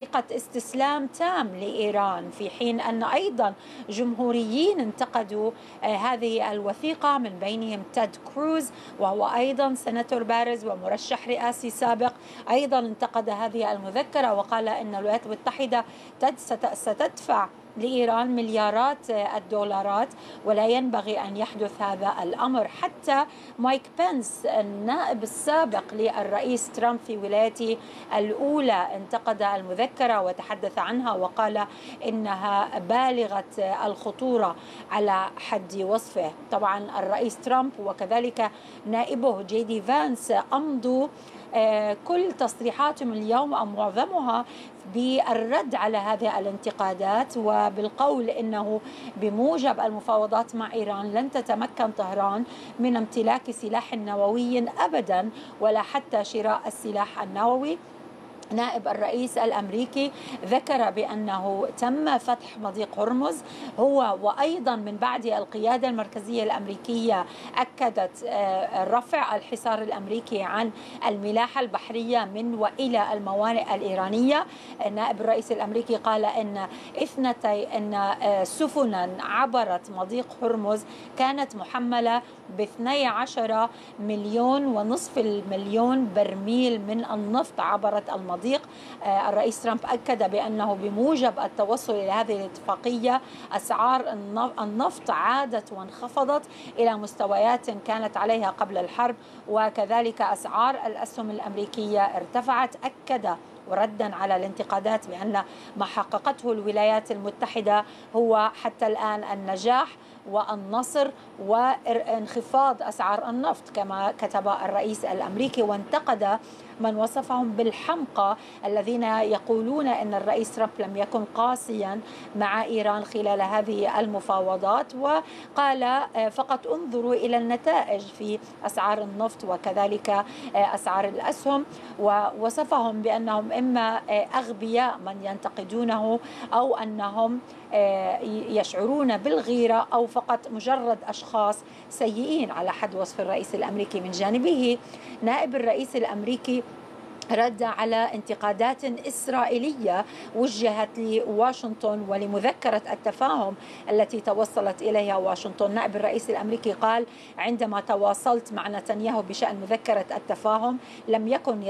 طريقة استسلام تام لإيران، في حين أن أيضا جمهوريين انتقدوا هذه الوثيقة، من بينهم تيد كروز وهو أيضا سناتور بارز ومرشح رئاسي سابق، أيضا انتقد هذه المذكرة وقال أن الولايات المتحدة ستدفع لإيران مليارات الدولارات ولا ينبغي أن يحدث هذا الأمر. حتى مايك بنس النائب السابق للرئيس ترامب في ولايته الأولى انتقد المذكرة وتحدث عنها وقال إنها بالغة الخطورة على حد وصفه. طبعا الرئيس ترامب وكذلك نائبه جي دي فانس أمضوا كل تصريحاتهم اليوم أو معظمها بالرد على هذه الانتقادات وبالقول إنه بموجب المفاوضات مع إيران لن تتمكن طهران من امتلاك سلاح نووي أبدا ولا حتى شراء السلاح النووي. نائب الرئيس الأمريكي ذكر بأنه تم فتح مضيق هرمز هو وأيضا من بعد القيادة المركزية الأمريكية أكدت رفع الحصار الأمريكي عن الملاحة البحرية من وإلى الموانئ الإيرانية. نائب الرئيس الأمريكي قال إن سفنا عبرت مضيق هرمز كانت محملة ب12.5 مليون برميل من النفط عبرت المضيق. الرئيس ترامب أكد بأنه بموجب التوصل إلى هذه الاتفاقية أسعار النفط عادت وانخفضت إلى مستويات كانت عليها قبل الحرب، وكذلك أسعار الأسهم الأمريكية ارتفعت. أكد وردا على الانتقادات بأن ما حققته الولايات المتحدة هو حتى الآن النجاح والنصر وانخفاض أسعار النفط كما كتب الرئيس الأمريكي، وانتقد من وصفهم بالحمقى الذين يقولون أن الرئيس ترامب لم يكن قاسيا مع إيران خلال هذه المفاوضات، وقال فقط انظروا إلى النتائج في أسعار النفط وكذلك أسعار الأسهم، ووصفهم بأنهم إما أغبياء من ينتقدونه أو أنهم يشعرون بالغيرة أو فقط مجرد أشخاص سيئين على حد وصف الرئيس الأمريكي. من جانبه نائب الرئيس الأمريكي رد على انتقادات إسرائيلية وجهت لواشنطن ولمذكرة التفاهم التي توصلت إليها واشنطن. نائب الرئيس الأمريكي قال عندما تواصلت مع نتنياهو بشأن مذكرة التفاهم لم يكن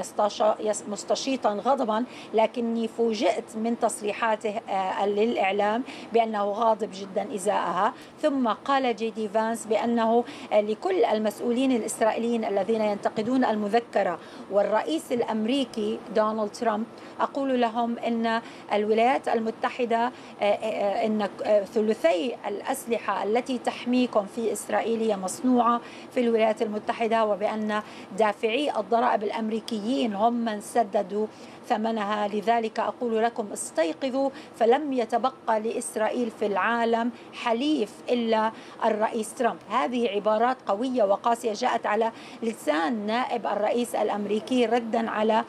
مستشيطا غضبا، لكني فوجئت من تصريحاته للإعلام بأنه غاضب جدا إزاءها. ثم قال جي دي فانس بأنه لكل المسؤولين الإسرائيليين الذين ينتقدون المذكرة والرئيس الأمريكي دونالد ترامب أقول لهم أن الولايات المتحدة أن ثلثي الأسلحة التي تحميكم في إسرائيل هي مصنوعة في الولايات المتحدة، وبأن دافعي الضرائب الأمريكيين هم من سددوا ثمنها. لذلك أقول لكم استيقظوا، فلم يتبقى لإسرائيل في العالم حليف إلا الرئيس ترامب. هذه عبارات قوية وقاسية جاءت على لسان نائب الرئيس الأمريكي ردا على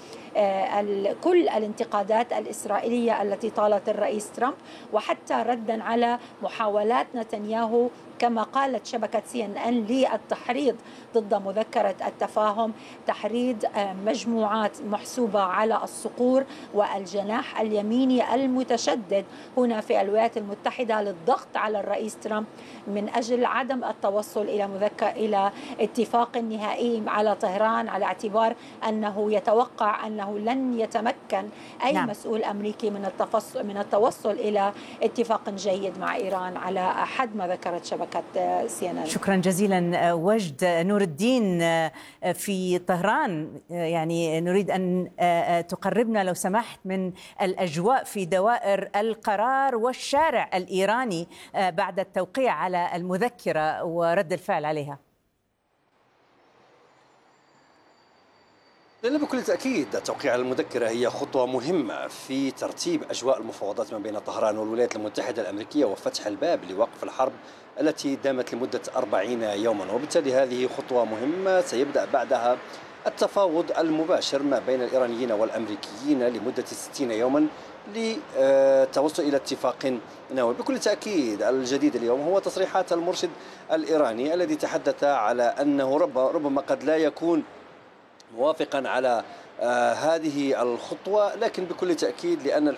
كل الانتقادات الإسرائيلية التي طالت الرئيس ترامب، وحتى ردا على محاولات نتنياهو كما قالت شبكة CNN للتحريض ضد مذكرة التفاهم، تحريض مجموعات محسوبة على الصقور والجناح اليميني المتشدد هنا في الولايات المتحدة للضغط على الرئيس ترامب من أجل عدم التوصل إلى اتفاق نهائي على طهران، على اعتبار أنه يتوقع أنه لن يتمكن أي مسؤول أمريكي من التوصل إلى اتفاق جيد مع إيران على حد ما ذكرت شبكة CNN. شكرا جزيلا وجد نور الدين في طهران. يعني نريد أن تقربنا لو سمحت من الأجواء في دوائر القرار والشارع الإيراني بعد التوقيع على المذكرة ورد الفعل عليها. لأن بكل تأكيد التوقيع على المذكرة هي خطوة مهمة في ترتيب أجواء المفاوضات ما بين طهران والولايات المتحدة الأمريكية وفتح الباب لوقف الحرب التي دامت لمدة 40 يوما، وبالتالي هذه خطوة مهمة سيبدأ بعدها التفاوض المباشر ما بين الإيرانيين والأمريكيين لمدة 60 يوما للتوصل إلى اتفاق نووي. بكل تأكيد الجديد اليوم هو تصريحات المرشد الإيراني الذي تحدث على أنه ربما قد لا يكون موافقا على هذه الخطوة، لكن بكل تأكيد لأن